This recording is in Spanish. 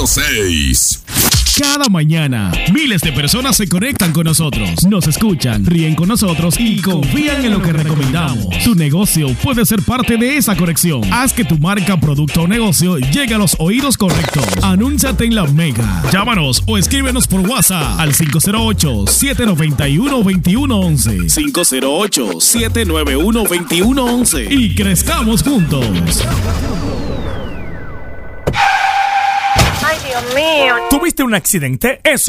6. Cada mañana, miles de personas se conectan con nosotros, nos escuchan, ríen con nosotros y confían en lo que recomendamos. Tu negocio puede ser parte de esa conexión. Haz que tu marca, producto o negocio llegue a los oídos correctos. Anúnciate en La Mega. Llámanos o escríbenos por WhatsApp al 508-791-2111. 508-791-2111. Y crezcamos juntos. Ay, Dios mío. ¿Tuviste un accidente? Eso